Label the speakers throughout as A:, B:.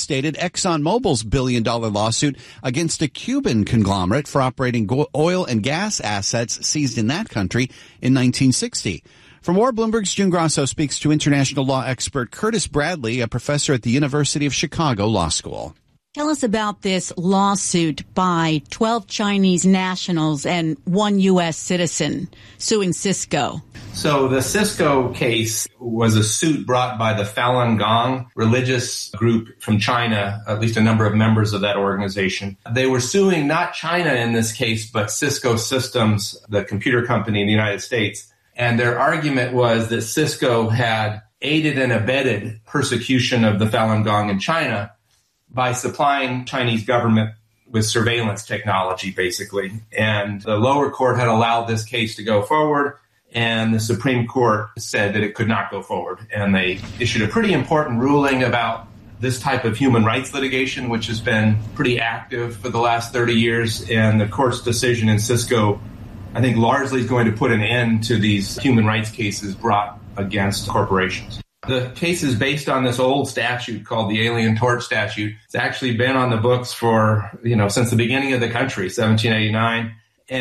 A: devastated ExxonMobil's billion-dollar lawsuit against a Cuban conglomerate for operating oil and gas assets seized in that country in 1960. For more, Bloomberg's June Grosso speaks to international law expert Curtis Bradley, a professor at the University of Chicago Law School.
B: Tell us about this lawsuit by 12 Chinese nationals and one U.S. citizen suing Cisco.
C: So the Cisco case was a suit brought by the Falun Gong religious group from China, at least a number of members of that organization. They were suing not China in this case, but Cisco Systems, the computer company in the United States. And their argument was that Cisco had aided and abetted persecution of the Falun Gong in China by supplying Chinese government with surveillance technology, basically. And the lower court had allowed this case to go forward, and the Supreme Court said that it could not go forward. And they issued a pretty important ruling about this type of human rights litigation, which has been pretty active for the last 30 years. And the court's decision in Cisco, I think, largely is going to put an end to these human rights cases brought against corporations. The case is based on this old statute called the Alien Tort Statute. It's actually been on the books for, since the beginning of the country, 1789.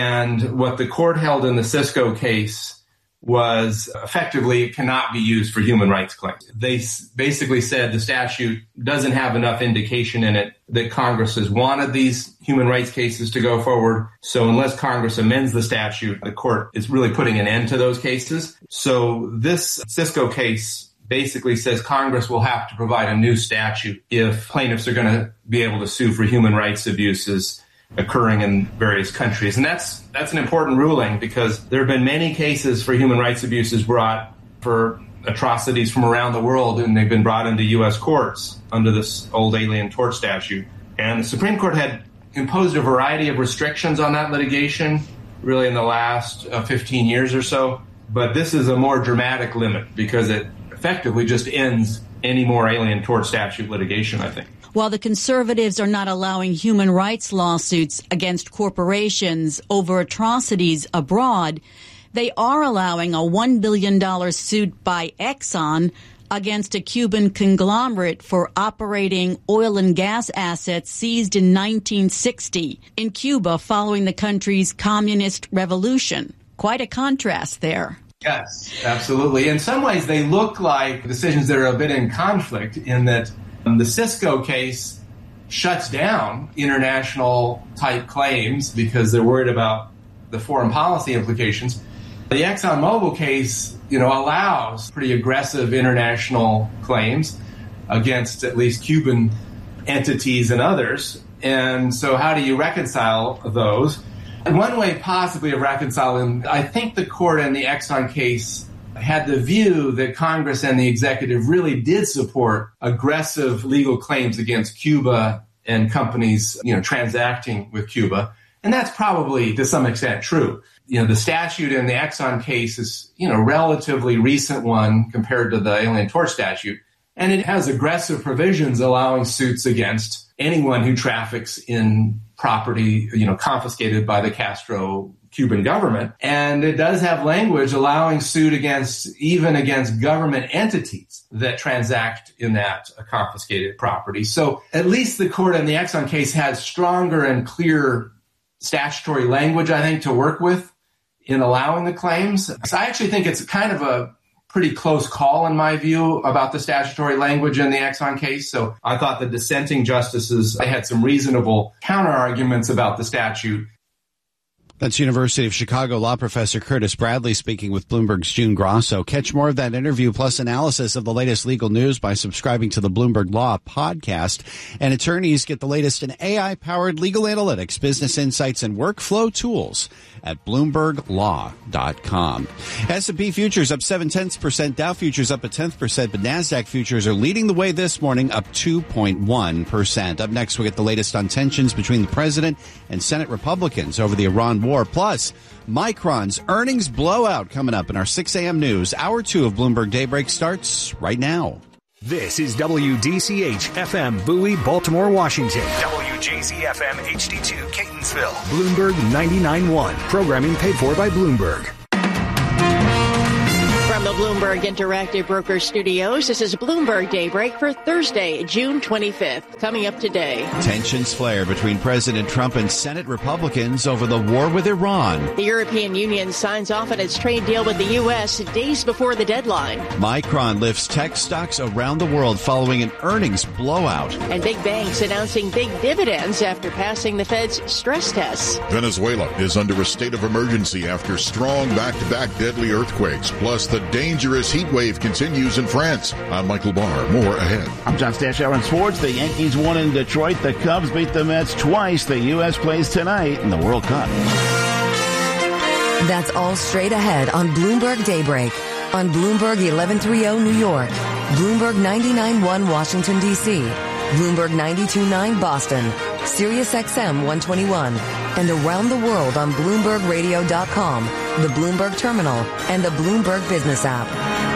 C: And what the court held in the Cisco case was effectively it cannot be used for human rights claims. They basically said the statute doesn't have enough indication in it that Congress has wanted these human rights cases to go forward. So unless Congress amends the statute, the court is really putting an end to those cases. So this Cisco case basically says Congress will have to provide a new statute if plaintiffs are going to be able to sue for human rights abuses occurring in various countries. And that's an important ruling because there have been many cases for human rights abuses brought for atrocities from around the world, and they've been brought into U.S. courts under this old Alien Tort Statute. And the Supreme Court had imposed a variety of restrictions on that litigation, really in the last 15 years or so. But this is a more dramatic limit because it effectively just ends any more Alien Tort Statute litigation, I think.
B: While the conservatives are not allowing human rights lawsuits against corporations over atrocities abroad, they are allowing a $1 billion suit by Exxon against a Cuban conglomerate for operating oil and gas assets seized in 1960 in Cuba following the country's communist revolution. Quite a contrast there.
C: Yes, absolutely. In some ways, they look like decisions that are a bit in conflict in that the Cisco case shuts down international type claims because they're worried about the foreign policy implications. The ExxonMobil case, allows pretty aggressive international claims against at least Cuban entities and others. And so how do you reconcile those? One way possibly of reconciling, I think the court in the Exxon case had the view that Congress and the executive really did support aggressive legal claims against Cuba and companies, transacting with Cuba. And that's probably to some extent true. The statute in the Exxon case is, relatively recent one compared to the Alien Tort Statute. And it has aggressive provisions allowing suits against anyone who traffics in property, confiscated by the Castro Cuban government. And it does have language allowing suit against government entities that transact in that confiscated property. So at least the court in the Exxon case had stronger and clear statutory language, I think, to work with in allowing the claims. So I actually think it's kind of a pretty close call, in my view, about the statutory language in the Exxon case. So I thought the dissenting justices had some reasonable counter-arguments about the statute.
A: That's University of Chicago law professor Curtis Bradley speaking with Bloomberg's June Grosso. Catch more of that interview plus analysis of the latest legal news by subscribing to the Bloomberg Law podcast. And attorneys get the latest in AI-powered legal analytics, business insights, and workflow tools at BloombergLaw.com. S&P futures up 0.7%, Dow futures up 0.1%, but NASDAQ futures are leading the way this morning, up 2.1%. Up next, we'll get the latest on tensions between the president and Senate Republicans over the Iran war. Plus, Micron's earnings blowout coming up in our 6 a.m. news. Hour 2 of Bloomberg Daybreak starts right now.
D: This is WDCH FM Bowie, Baltimore, Washington. WJZ FM HD2 Catonsville. Bloomberg 99.1. Programming paid for by Bloomberg.
E: From the Bloomberg Interactive Broker Studios. This is Bloomberg Daybreak for Thursday, June 25th. Coming up today.
A: Tensions flare between President Trump and Senate Republicans over the war with Iran.
E: The European Union signs off on its trade deal with the U.S. days before the deadline.
A: Micron lifts tech stocks around the world following an earnings blowout.
E: And big banks announcing big dividends after passing the Fed's stress tests.
F: Venezuela is under a state of emergency after strong back-to-back deadly earthquakes. Plus, the dangerous heat wave continues in France. I'm Michael Barr. More ahead.
G: I'm John Stashower in sports. The Yankees won in Detroit. The Cubs beat the Mets twice. The U.S. plays tonight in the World Cup.
H: That's all straight ahead on Bloomberg Daybreak. On Bloomberg 1130 New York. Bloomberg 99.1 Washington, D.C. Bloomberg 92.9 Boston. Sirius XM 121. And around the world on BloombergRadio.com, the Bloomberg Terminal, and the Bloomberg Business app.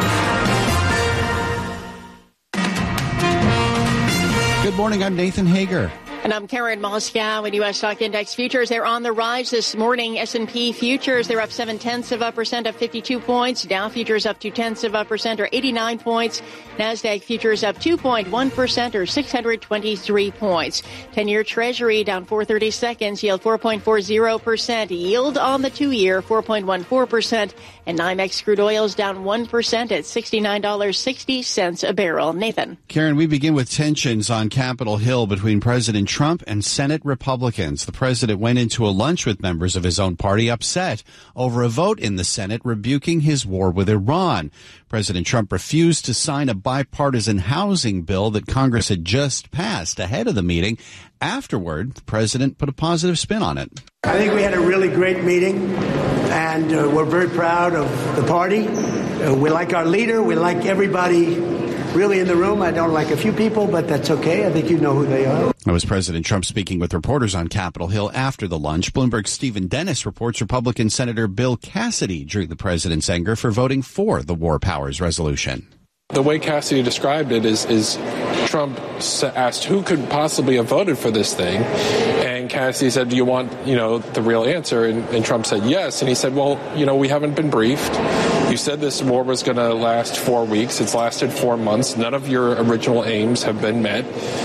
A: Good morning, I'm Nathan Hager.
E: And I'm Karen Moscow. And U.S. stock index futures, they're on the rise this morning. S&P futures, they're up 0.7% up 52 points. Dow futures up 0.2% or 89 points. NASDAQ futures up 2.1% or 623 points. 10-year Treasury down 430 seconds, yield 4.40%. Yield on the 2-year 4.14%. And NYMEX crude oil's down 1% at $69.60 a barrel. Nathan.
A: Karen, we begin with tensions on Capitol Hill between President Trump and Senate Republicans. The president went into a lunch with members of his own party upset over a vote in the Senate rebuking his war with Iran. President Trump refused to sign a bipartisan housing bill that Congress had just passed ahead of the meeting. Afterward, the president put a positive spin on it.
I: I think we had a really great meeting, and we're very proud of the party. We like our leader. We like everybody really in the room. I don't like a few people, but that's okay. I think you know who they are.
A: That was President Trump speaking with reporters on Capitol Hill after the lunch. Bloomberg's Stephen Dennis reports Republican Senator Bill Cassidy drew the president's anger for voting for the War Powers Resolution.
J: The way Cassidy described it is Trump asked who could possibly have voted for this thing, and Cassidy said, do you want, the real answer? And Trump said yes, and he said, well, we haven't been briefed. You said this war was going to last 4 weeks. It's lasted 4 months. None of your original aims have been met,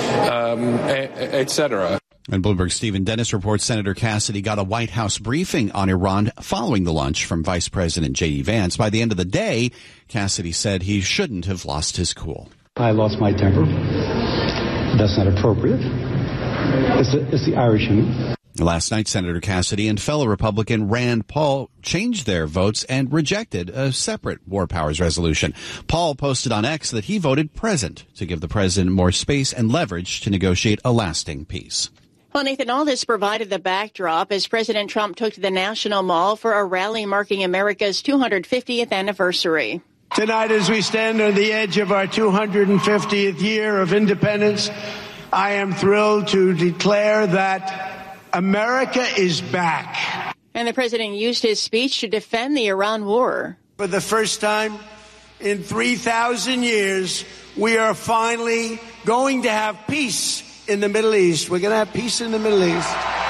J: et cetera.
A: And Bloomberg's Stephen Dennis reports Senator Cassidy got a White House briefing on Iran following the lunch from Vice President J.D. Vance. By the end of the day, Cassidy said he shouldn't have lost his cool.
K: I lost my temper. That's not appropriate. It's the Irish in me.
A: Last night, Senator Cassidy and fellow Republican Rand Paul changed their votes and rejected a separate War Powers resolution. Paul posted on X that he voted present to give the president more space and leverage to negotiate a lasting peace.
E: Well, Nathan, all this provided the backdrop as President Trump took to the National Mall for a rally marking America's 250th anniversary.
I: Tonight, as we stand on the edge of our 250th year of independence, I am thrilled to declare that America is back.
E: And the president used his speech to defend the Iran war.
I: For the first time in 3,000 years, we are finally going to have peace in the Middle East. We're going to have peace in the Middle East.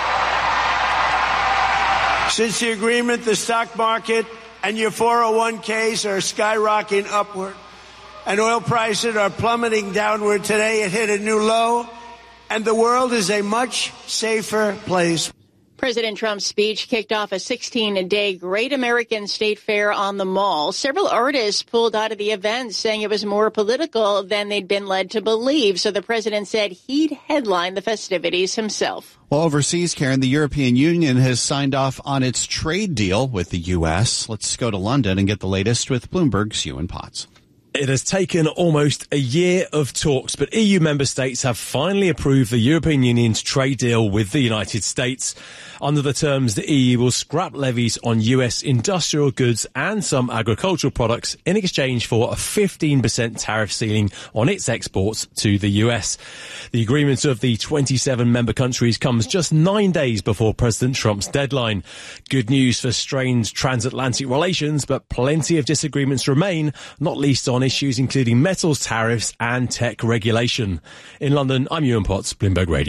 I: Since the agreement, the stock market and your 401ks are skyrocketing upward, and oil prices are plummeting downward. Today, it hit a new low, and the world is a much safer place.
E: President Trump's speech kicked off a 16-day Great American State Fair on the Mall. Several artists pulled out of the event, saying it was more political than they'd been led to believe. So the president said he'd headline the festivities himself.
A: Well, overseas, Karen, the European Union has signed off on its trade deal with the U.S. Let's go to London and get the latest with Bloomberg's Ewan Potts.
L: It has taken almost a year of talks, but EU member states have finally approved the European Union's trade deal with the United States. Under the terms, the EU will scrap levies on US industrial goods and some agricultural products in exchange for a 15% tariff ceiling on its exports to the US. The agreement of the 27 member countries comes just 9 days before President Trump's deadline. Good news for strained transatlantic relations, but plenty of disagreements remain, not least on issues including metals tariffs and tech regulation. In London, I'm Ewan Potts, Bloomberg Radio.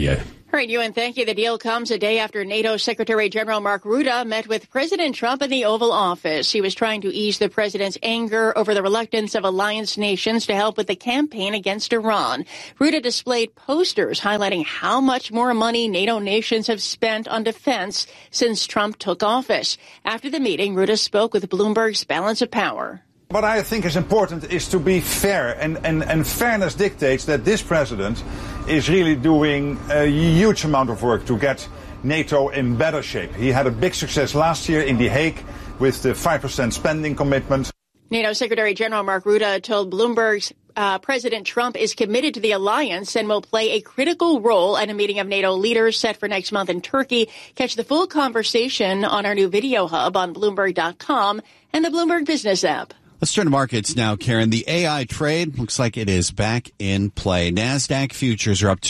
E: All right, Ewan, thank you. The deal comes a day after NATO Secretary General Mark Rutte met with President Trump in the Oval Office. He was trying to ease the president's anger over the reluctance of alliance nations to help with the campaign against Iran. Rutte displayed posters highlighting how much more money NATO nations have spent on defense since Trump took office. After the meeting, Rutte spoke with Bloomberg's Balance of Power.
M: What I think is important is to be fair, and fairness dictates that this president is really doing a huge amount of work to get NATO in better shape. He had a big success last year in The Hague with the 5% spending commitment.
E: NATO Secretary General Mark Rutte told Bloomberg's President Trump is committed to the alliance and will play a critical role at a meeting of NATO leaders set for next month in Turkey. Catch the full conversation on our new video hub on Bloomberg.com and the Bloomberg Business app.
A: Let's turn to markets now, Karen. The AI trade looks like it is back in play. NASDAQ futures are up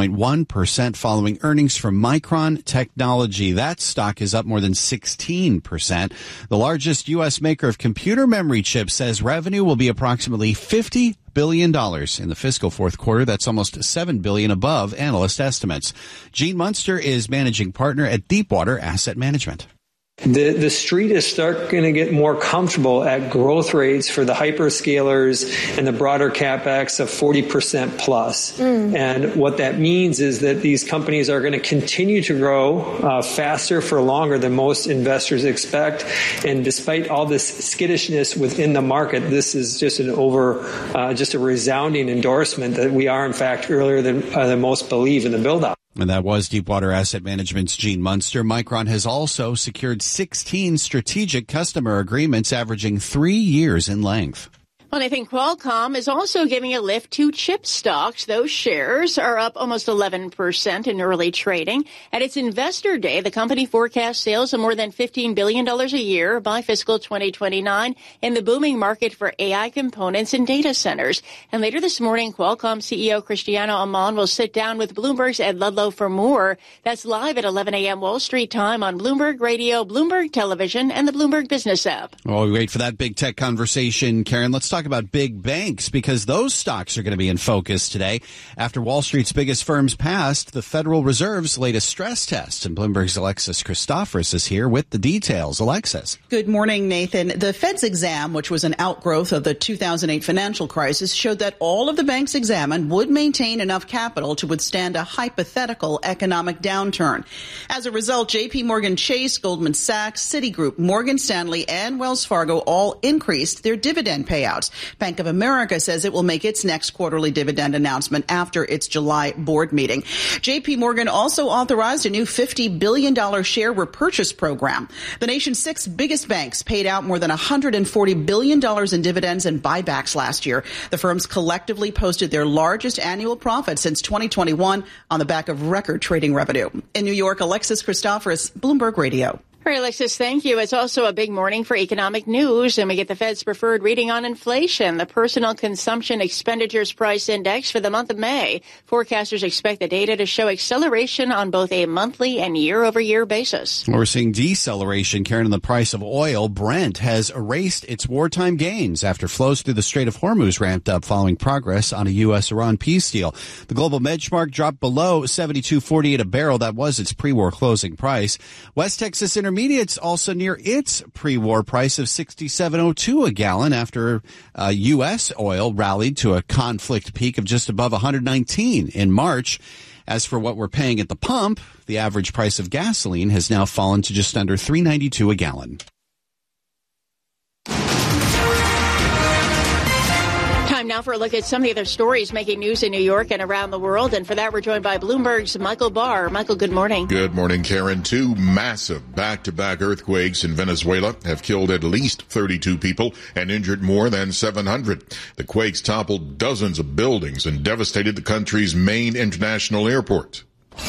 A: 2.1% following earnings from Micron Technology. That stock is up more than 16%. The largest U.S. maker of computer memory chips says revenue will be approximately $50 billion in the fiscal fourth quarter. That's almost $7 billion above analyst estimates. Gene Munster is managing partner at Deepwater Asset Management.
N: The street is starting to get more comfortable at growth rates for the hyperscalers and the broader CapEx of 40% plus. And what that means is that these companies are going to continue to grow faster for longer than most investors expect. And despite all this skittishness within the market, this is just just a resounding endorsement that we are, in fact, earlier than most believe in the build-out.
A: And that was Deepwater Asset Management's Gene Munster. Micron has also secured 16 strategic customer agreements averaging 3 years in length.
E: Well, I think Qualcomm is also giving a lift to chip stocks. Those shares are up almost 11% in early trading. At its investor day, the company forecasts sales of more than $15 billion a year by fiscal 2029 in the booming market for AI components and data centers. And later this morning, Qualcomm CEO Cristiano Amon will sit down with Bloomberg's Ed Ludlow for more. That's live at 11 a.m. Wall Street time on Bloomberg Radio, Bloomberg Television, and the Bloomberg Business app.
A: While we wait for that big tech conversation, Karen, let's talk about big banks because those stocks are going to be in focus today after Wall Street's biggest firms passed the Federal Reserve's latest stress test. And Bloomberg's Alexis Christoforous is here with the details. Alexis.
O: Good morning, Nathan. The Fed's exam, which was an outgrowth of the 2008 financial crisis, showed that all of the banks examined would maintain enough capital to withstand a hypothetical economic downturn. As a result, J.P. Morgan Chase, Goldman Sachs, Citigroup, Morgan Stanley, and Wells Fargo all increased their dividend payouts. Bank of America says it will make its next quarterly dividend announcement after its July board meeting. J.P. Morgan also authorized a new $50 billion share repurchase program. The nation's six biggest banks paid out more than $140 billion in dividends and buybacks last year. The firms collectively posted their largest annual profit since 2021 on the back of record trading revenue. In New York, Alexis Christoforous, Bloomberg Radio.
E: All right, Alexis, thank you. It's also a big morning for economic news, and we get the Fed's preferred reading on inflation, the Personal Consumption Expenditures Price Index for the month of May. Forecasters expect the data to show acceleration on both a monthly and year-over-year basis.
A: We're seeing deceleration, Karen, in the price of oil. Brent has erased its wartime gains after flows through the Strait of Hormuz ramped up following progress on a U.S.-Iran peace deal. The global benchmark dropped below $72.48 a barrel. That was its pre-war closing price. West Texas Intermediate's also near its pre-war price of $67.02 a gallon after U.S. oil rallied to a conflict peak of just above $119 in March. As for what we're paying at the pump, the average price of gasoline has now fallen to just under $3.92 a gallon.
E: Time now for a look at some of the other stories making news in New York and around the world. And for that, we're joined by Bloomberg's Michael Barr. Michael, good morning.
F: Good morning, Karen. Two massive back-to-back earthquakes in Venezuela have killed at least 32 people and injured more than 700. The quakes toppled dozens of buildings and devastated the country's main international airport.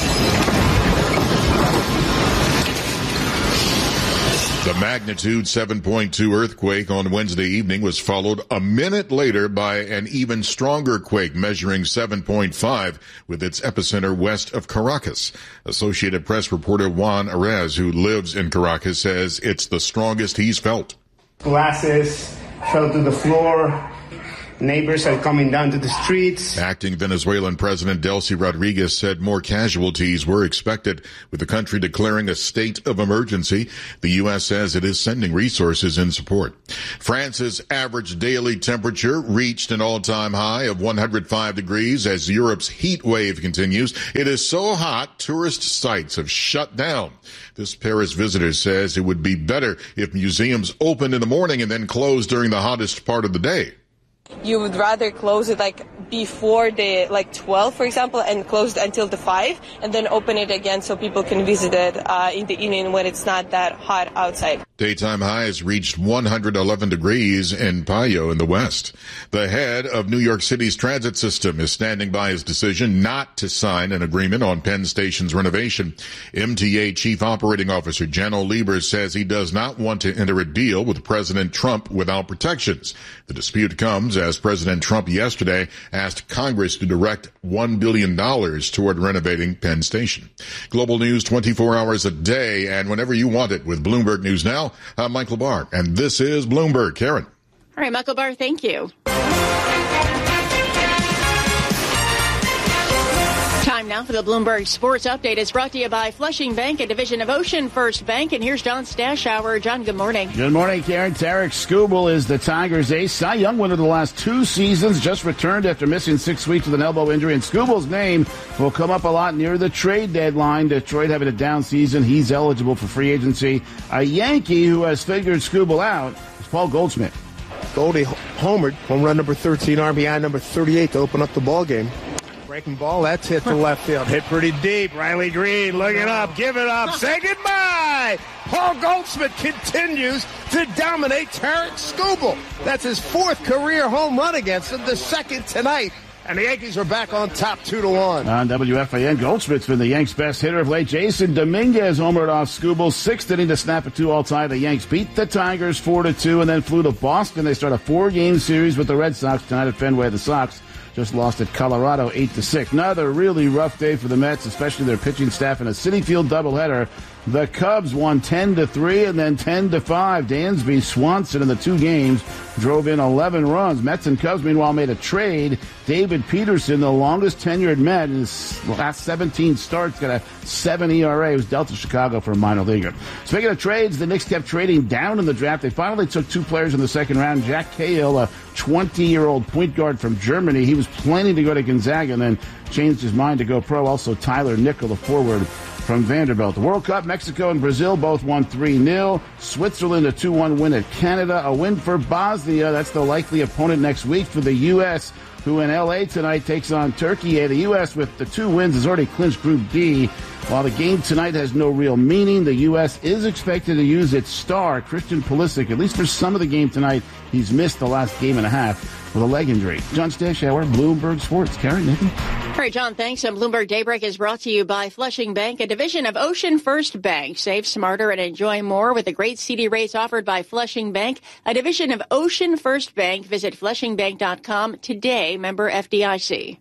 F: The magnitude 7.2 earthquake on Wednesday evening was followed a minute later by an even stronger quake measuring 7.5 with its epicenter west of Caracas. Associated Press reporter Juan Arez, who lives in Caracas, says it's the strongest he's felt.
P: Glasses fell to the floor. Neighbors are coming down to the streets.
F: Acting Venezuelan President Delcy Rodriguez said more casualties were expected, with the country declaring a state of emergency. The U.S. says it is sending resources in support. France's average daily temperature reached an all-time high of 105 degrees as Europe's heat wave continues. It is so hot, tourist sites have shut down. This Paris visitor says it would be better if museums opened in the morning and then closed during the hottest part of the day.
Q: You would rather close it before the 12, for example, and close it until the 5, and then open it again so people can visit it in the evening when it's not that hot outside.
F: Daytime highs reached 111 degrees in Payo in the west. The head of New York City's transit system is standing by his decision not to sign an agreement on Penn Station's renovation. MTA Chief Operating Officer Janno Lieber says he does not want to enter a deal with President Trump without protections. The dispute comes as President Trump yesterday asked Congress to direct $1 billion toward renovating Penn Station. Global news 24 hours a day and whenever you want it with Bloomberg News Now. I'm Michael Barr, and this is Bloomberg. Karen.
E: All right, Michael Barr, thank you. Time now for the Bloomberg Sports Update. It's brought to you by Flushing Bank, a division of Ocean First Bank. And here's John Stashower. John, good morning.
G: Good morning, Karen. Tarek Skubal is the Tigers' ace. Cy Young winner the last 2 seasons, just returned after missing 6 weeks with an elbow injury. And Skubal's name will come up a lot near the trade deadline. Detroit having a down season. He's eligible for free agency. A Yankee who has figured Skubal out is Paul Goldschmidt.
R: Goldie homered, home run number 13, RBI number 38 to open up the ball game. Breaking ball, that's hit to left field. Hit pretty deep. Riley Green, look it up, give it up, say goodbye. Paul Goldschmidt continues to dominate Tarek Skubal. That's his 4th career home run against him, the 2nd tonight. And the Yankees are back on top 2-1.
G: On WFAN, Goldschmidt's been the Yanks' best hitter of late. Jason Dominguez homered off Skubal, 6th inning to snap a 2-all tie. The Yanks beat the Tigers 4-2 and then flew to Boston. They start a 4-game series with the Red Sox tonight at Fenway. The Sox just lost at Colorado 8-6. Another really rough day for the Mets, especially their pitching staff in a Citi Field doubleheader. The Cubs won 10-3 and then 10-5. Dansby Swanson in the 2 games drove in 11 runs. Mets and Cubs, meanwhile, made a trade. David Peterson, the longest tenured Met in his last 17 starts, got a 7 ERA. He was dealt to Chicago for a minor leaguer. Speaking of trades, the Knicks kept trading down in the draft. They finally took 2 players in the second round. Jack Cahill, a 20-year-old point guard from Germany. He was planning to go to Gonzaga and then changed his mind to go pro. Also, Tyler Nickel, the forward from Vanderbilt. The World Cup, Mexico and Brazil both won 3-0. Switzerland, a 2-1 win at Canada. A win for Bosnia. That's the likely opponent next week for the U.S., who in L.A. tonight takes on Turkey. The U.S. with the 2 wins has already clinched Group D. While the game tonight has no real meaning, the U.S. is expected to use its star, Christian Pulisic, at least for some of the game tonight. He's missed the last game and a half with a leg injury. John Stashower, Bloomberg Sports. Karen, Nathan.
E: All right, John, thanks. And Bloomberg Daybreak is brought to you by Flushing Bank, a division of Ocean First Bank. Save smarter and enjoy more with the great CD rates offered by Flushing Bank, a division of Ocean First Bank. Visit flushingbank.com today. Member FDIC.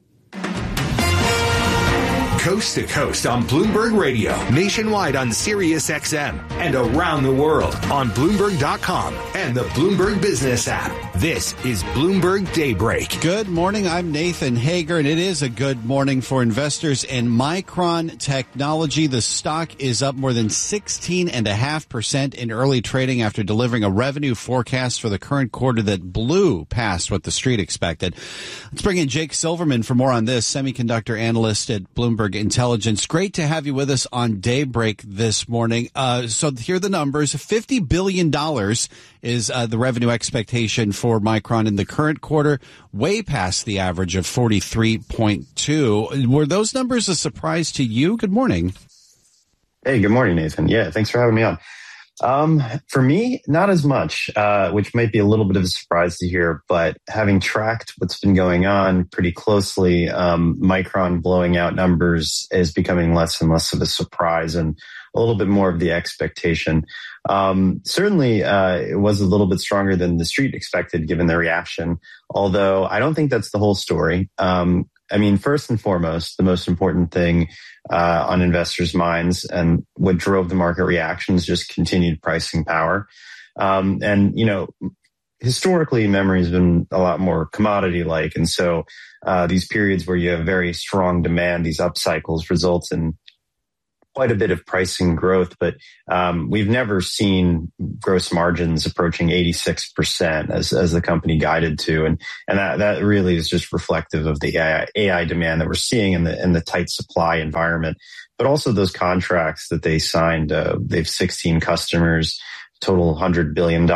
D: Coast to coast on Bloomberg Radio, nationwide on Sirius XM, and around the world on Bloomberg.com and the Bloomberg Business app. This is Bloomberg Daybreak.
A: Good morning. I'm Nathan Hager, and it is a good morning for investors in Micron Technology. The stock is up more than 16.5% in early trading after delivering a revenue forecast for the current quarter that blew past what the street expected. Let's bring in Jake Silverman for more on this, semiconductor analyst at Bloomberg Intelligence. Great to have you with us on Daybreak this morning. So here are the numbers. $50 billion is the revenue expectation for Micron in the current quarter, way past the average of 43.2. Were those numbers a surprise to you? Good morning.
S: Hey, good morning, Nathan. Yeah, thanks for having me on. For me, not as much, which might be a little bit of a surprise to hear, but having tracked what's been going on pretty closely, Micron blowing out numbers is becoming less and less of a surprise and a little bit more of the expectation. Certainly, it was a little bit stronger than the street expected given the reaction, although I don't think that's the whole story. I mean, first and foremost, the most important thing on investors' minds and what drove the market reaction is just continued pricing power. And, you know, historically, memory has been a lot more commodity-like. And so these periods where you have very strong demand, these up cycles results in quite a bit of pricing growth. But we've never seen gross margins approaching 86% as the company guided to. And that really is just reflective of the AI demand that we're seeing in the tight supply environment. But also those contracts that they signed, they have 16 customers, total $100 billion.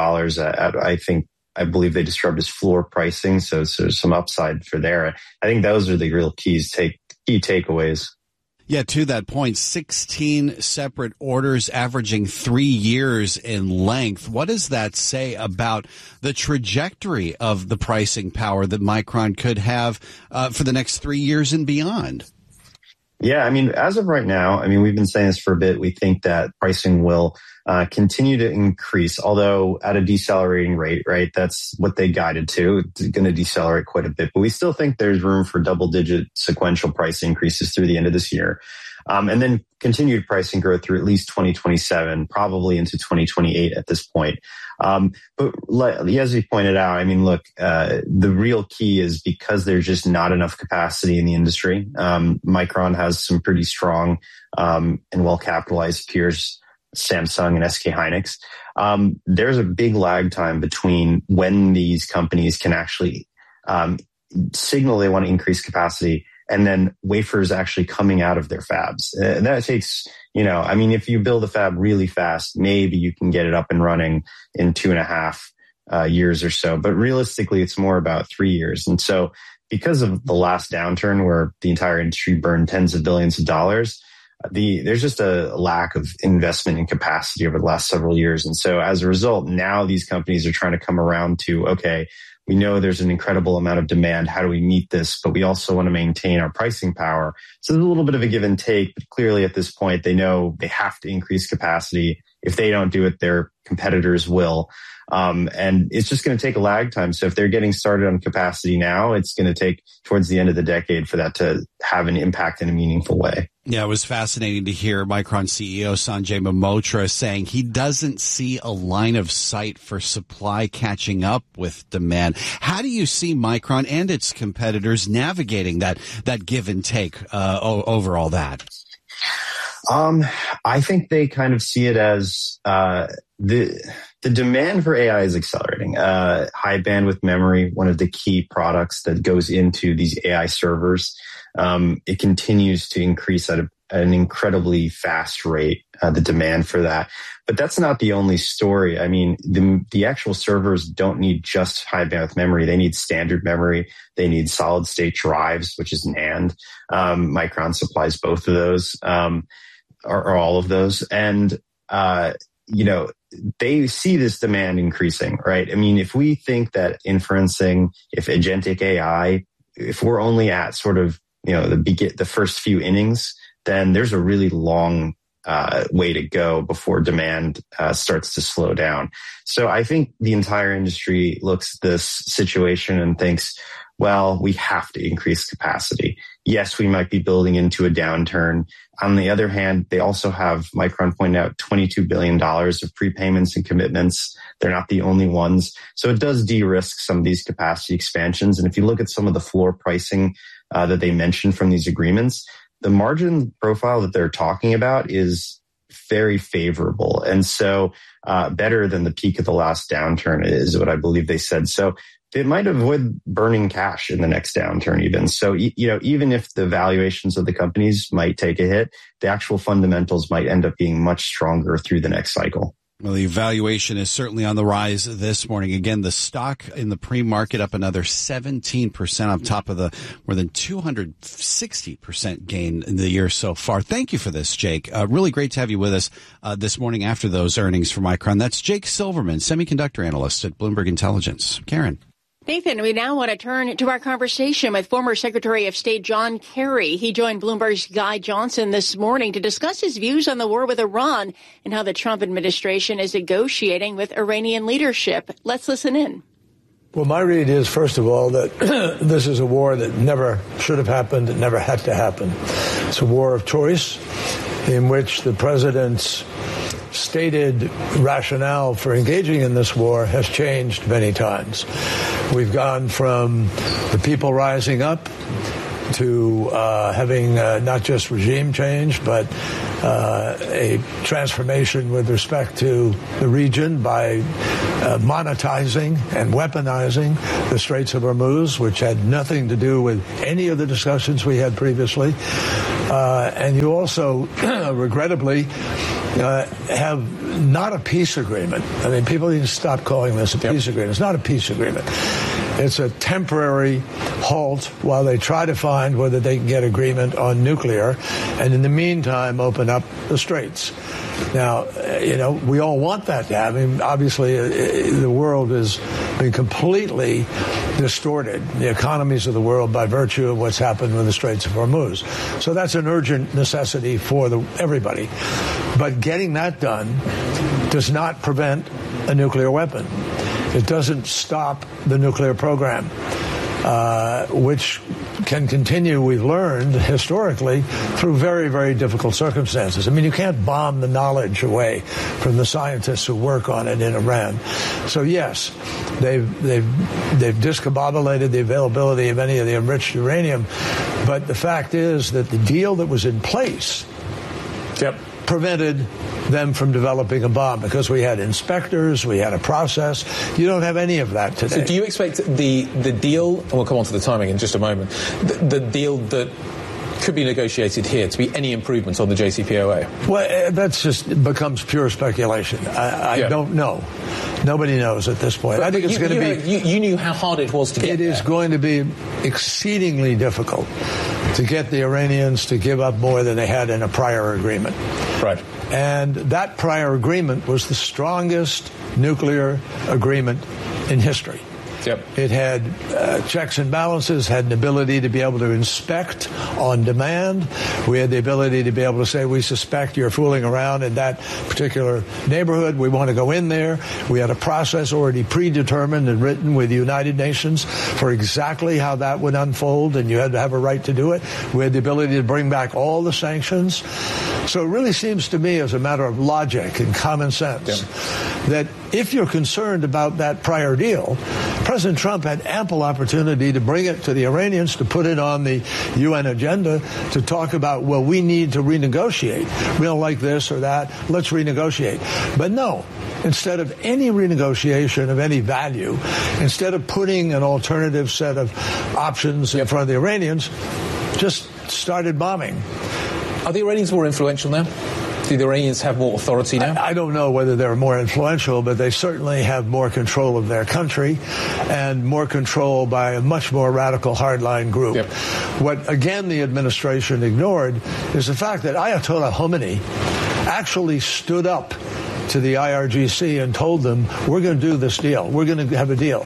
S: I believe they described as floor pricing. So there's some upside for there. I think those are the real key takeaways.
A: Yeah, to that point, 16 separate orders averaging 3 years in length. What does that say about the trajectory of the pricing power that Micron could have for the next 3 years and beyond?
S: Yeah, I mean, as of right now, we've been saying this for a bit. We think that pricing will continue to increase, although at a decelerating rate, right? That's what they guided to. It's going to decelerate quite a bit, but we still think there's room for double-digit sequential price increases through the end of this year. And then continued pricing growth through at least 2027, probably into 2028 at this point. But as we pointed out, the real key is because there's just not enough capacity in the industry. Micron has some pretty strong and well-capitalized peers, Samsung and SK Hynix. There's a big lag time between when these companies can actually signal they want to increase capacity and then wafers actually coming out of their fabs. And that takes, if you build a fab really fast, maybe you can get it up and running in 2.5 years or so. But realistically, it's more about 3 years. And so because of the last downturn where the entire industry burned tens of billions of dollars, there's just a lack of investment in capacity over the last several years. And so as a result, now these companies are trying to come around to, okay, we know there's an incredible amount of demand. How do we meet this? But we also want to maintain our pricing power. So there's a little bit of a give and take, but clearly at this point, they know they have to increase capacity. If they don't do it, their competitors will. And it's just going to take a lag time. So if they're getting started on capacity now, it's going to take towards the end of the decade for that to have an impact in a meaningful way.
A: Yeah, it was fascinating to hear Micron CEO Sanjay Mehrotra saying he doesn't see a line of sight for supply catching up with demand. How do you see Micron and its competitors navigating that give and take over all that?
S: I think they kind of see it as the demand for AI is accelerating. High bandwidth memory, one of the key products that goes into these AI servers, it continues to increase at an incredibly fast rate, the demand for that. But that's not the only story. The actual servers don't need just high bandwidth memory. They need standard memory. They need solid state drives, which is NAND. Micron supplies both of those, or all of those. And, they see this demand increasing, right? If we think that inferencing, if agentic AI, if we're only at sort of, the first few innings, then there's a really long way to go before demand starts to slow down. So I think the entire industry looks at this situation and thinks, well, we have to increase capacity. Yes, we might be building into a downturn. On the other hand, they also have, Micron pointed out, $22 billion of prepayments and commitments. They're not the only ones. So it does de-risk some of these capacity expansions. And if you look at some of the floor pricing that they mentioned from these agreements, the margin profile that they're talking about is very favorable. And so better than the peak of the last downturn is what I believe they said. So they might avoid burning cash in the next downturn even. So, even if the valuations of the companies might take a hit, the actual fundamentals might end up being much stronger through the next cycle.
A: Well, the valuation is certainly on the rise this morning. Again, the stock in the pre-market up another 17% on top of the more than 260% gain in the year so far. Thank you for this, Jake. Really great to have you with us this morning after those earnings for Micron. That's Jake Silverman, semiconductor analyst at Bloomberg Intelligence. Karen.
E: Nathan, we now want to turn to our conversation with former Secretary of State John Kerry. He joined Bloomberg's Guy Johnson this morning to discuss his views on the war with Iran and how the Trump administration is negotiating with Iranian leadership. Let's listen in.
T: Well, my read is, first of all, that this is a war that never should have happened. It never had to happen. It's a war of choice in which the president's stated rationale for engaging in this war has changed many times. We've gone from the people rising up to having not just regime change, but a transformation with respect to the region by monetizing and weaponizing the Straits of Hormuz, which had nothing to do with any of the discussions we had previously. And you also, regrettably, have not a peace agreement. I mean, people need to stop calling this a peace agreement. It's not a peace agreement. It's a temporary halt while they try to find whether they can get agreement on nuclear, and in the meantime open up the straits. Now, we all want that to happen. I mean, obviously, the world has been completely distorted, the economies of the world, by virtue of what's happened with the Straits of Hormuz. So that's an urgent necessity for everybody. But getting that done does not prevent a nuclear weapon. It doesn't stop the nuclear program, which can continue, we've learned historically, through very, very difficult circumstances. I mean, you can't bomb the knowledge away from the scientists who work on it in Iran. So yes, they've discombobulated the availability of any of the enriched uranium, but the fact is that the deal that was in place prevented them from developing a bomb, because we had inspectors, we had a process. You don't have any of that today.
U: So do you expect the deal, and we'll come on to the timing in just a moment, the deal that could be negotiated here to be any improvements on the JCPOA?
T: Well, that's just becomes pure speculation. I don't know. Nobody knows at this point. I think it's going to be...
U: You knew how hard it was to get
T: there. It is going to be exceedingly difficult to get the Iranians to give up more than they had in a prior agreement.
U: Right.
T: And that prior agreement was the strongest nuclear agreement in history.
U: Yep.
T: It had checks and balances, had an ability to be able to inspect on demand. We had the ability to be able to say, we suspect you're fooling around in that particular neighborhood. We want to go in there. We had a process already predetermined and written with the United Nations for exactly how that would unfold, and you had to have a right to do it. We had the ability to bring back all the sanctions. So it really seems to me, as a matter of logic and common sense, that if you're concerned about that prior deal, President Trump had ample opportunity to bring it to the Iranians, to put it on the UN agenda, to talk about, well, we need to renegotiate. We don't like this or that. Let's renegotiate. But no, instead of any renegotiation of any value, instead of putting an alternative set of options in front of the Iranians, just started bombing.
U: Are the Iranians more influential now? Do the Iranians have more authority now?
T: I don't know whether they're more influential, but they certainly have more control of their country and more control by a much more radical hardline group.
U: Yep.
T: What, again, the administration ignored is the fact that Ayatollah Khomeini actually stood up to the IRGC and told them, we're going to do this deal. We're going to have a deal.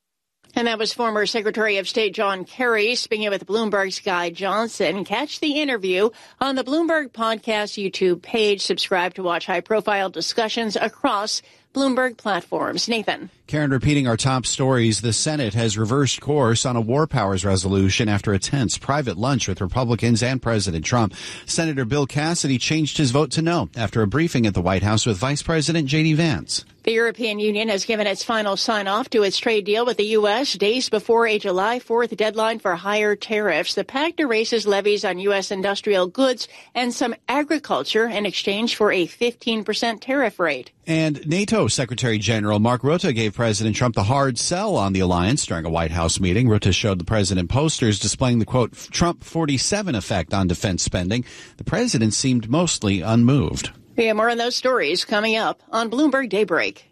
E: And that was former Secretary of State John Kerry speaking with Bloomberg's Guy Johnson. Catch the interview on the Bloomberg Podcast YouTube page. Subscribe to watch high-profile discussions across Bloomberg platforms. Nathan.
A: Karen, repeating our top stories, the Senate has reversed course on a war powers resolution after a tense private lunch with Republicans and President Trump. Senator Bill Cassidy changed his vote to no after a briefing at the White House with Vice President J.D. Vance.
E: The European Union has given its final sign-off to its trade deal with the U.S. days before a July 4th deadline for higher tariffs. The pact erases levies on U.S. industrial goods and some agriculture in exchange for a 15% tariff rate.
A: And NATO Secretary General Mark Rutte gave President Trump the hard sell on the alliance during a White House meeting. Rutte showed the president posters displaying the, quote, Trump 47 effect on defense spending. The president seemed mostly unmoved.
E: We have more on those stories coming up on Bloomberg Daybreak.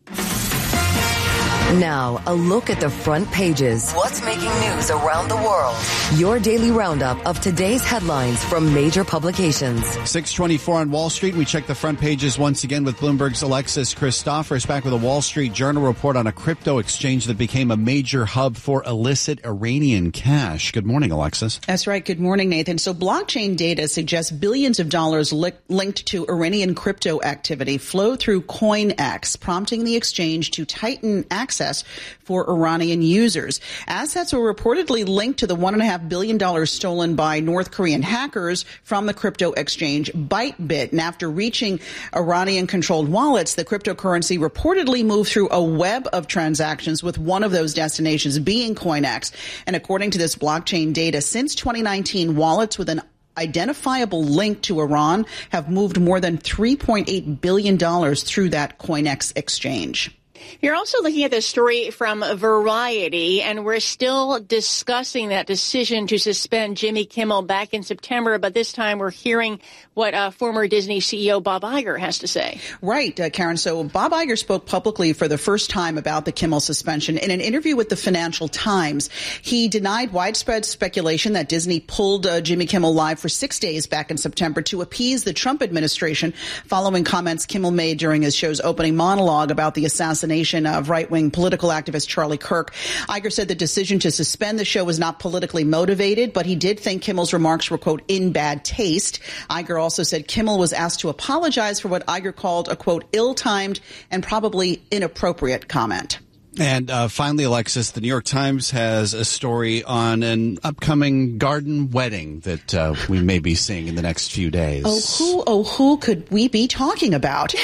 H: Now, a look at the front pages. What's making news around the world? Your daily roundup of today's headlines from major publications.
A: 6:24 on Wall Street. We check the front pages once again with Bloomberg's Alexis Christophers, back with a Wall Street Journal report on a crypto exchange that became a major hub for illicit Iranian cash. Good morning, Alexis.
O: That's right. Good morning, Nathan. So blockchain data suggests billions of dollars linked to Iranian crypto activity flow through CoinEx, prompting the exchange to tighten access access for Iranian users. Assets were reportedly linked to the $1.5 billion stolen by North Korean hackers from the crypto exchange Bytebit. And after reaching Iranian-controlled wallets, the cryptocurrency reportedly moved through a web of transactions, with one of those destinations being CoinEx. And according to this blockchain data, since 2019, wallets with an identifiable link to Iran have moved more than $3.8 billion through that CoinEx exchange.
E: You're also looking at this story from Variety, and we're still discussing that decision to suspend Jimmy Kimmel back in September, but this time we're hearing what former Disney CEO Bob Iger has to say.
O: Right, Karen. So Bob Iger spoke publicly for the first time about the Kimmel suspension. In an interview with the Financial Times, he denied widespread speculation that Disney pulled Jimmy Kimmel Live for 6 days back in September to appease the Trump administration following comments Kimmel made during his show's opening monologue about the assassination of right-wing political activist Charlie Kirk. Iger said the decision to suspend the show was not politically motivated, but he did think Kimmel's remarks were, quote, in bad taste. Iger also said Kimmel was asked to apologize for what Iger called a, quote, ill-timed and probably inappropriate comment.
A: And finally, Alexis, the New York Times has a story on an upcoming garden wedding that we may be seeing in the next few days.
O: Who could we be talking about?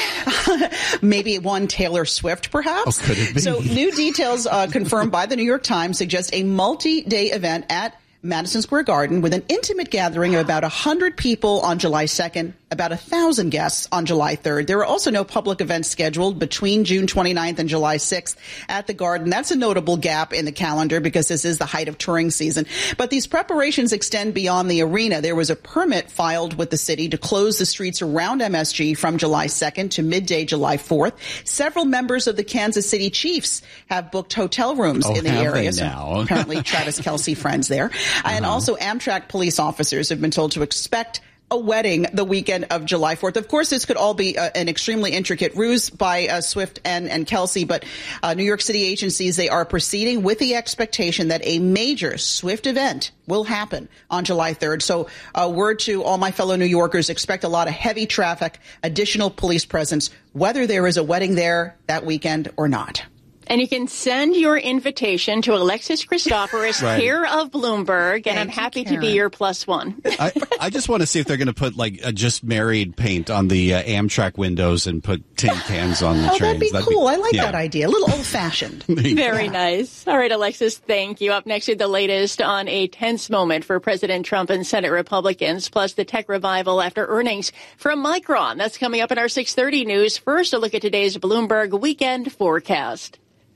O: Maybe one Taylor Swift, perhaps?
A: Oh, could it be?
O: So new details confirmed by the New York Times suggest a multi-day event at Madison Square Garden with an intimate gathering of about 100 people on July 2nd, about 1,000 guests on July 3rd. There are also no public events scheduled between June 29th and July 6th at the Garden. That's a notable gap in the calendar because this is the height of touring season. But these preparations extend beyond the arena. There was a permit filed with the city to close the streets around MSG from July 2nd to midday July 4th. Several members of the Kansas City Chiefs have booked hotel rooms in the area. So apparently Travis Kelce friends there. And also Amtrak police officers have been told to expect a wedding the weekend of July 4th. Of course, this could all be an extremely intricate ruse by Swift and Kelce, but New York City agencies, they are proceeding with the expectation that a major Swift event will happen on July 3rd. So a word to all my fellow New Yorkers, expect a lot of heavy traffic, additional police presence, whether there is a wedding there that weekend or not.
E: And you can send your invitation to Alexis Christoforous, care of Bloomberg, and I'm happy to be your plus one.
A: I just want to see if they're going to put like a just married paint on the Amtrak windows and put tin cans on the trains.
O: That'd be cool. I like that idea. A little old-fashioned.
E: Very nice. All right, Alexis, thank you. Up next is the latest on a tense moment for President Trump and Senate Republicans, plus the tech revival after earnings from Micron. That's coming up in our 6:30 news. First, a look at today's Bloomberg weekend forecast.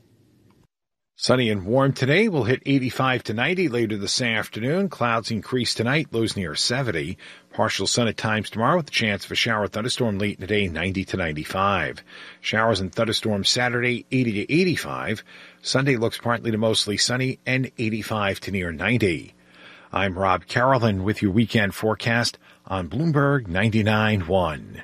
B: Sunny and warm today. We'll hit 85 to 90 later this afternoon. Clouds increase tonight, lows near 70. Partial sun at times tomorrow with a chance of a shower thunderstorm late in the day, 90 to 95. Showers and thunderstorms Saturday, 80 to 85. Sunday looks partly to mostly sunny and 85 to near 90. I'm Rob Carolyn with your weekend forecast on Bloomberg 99.1.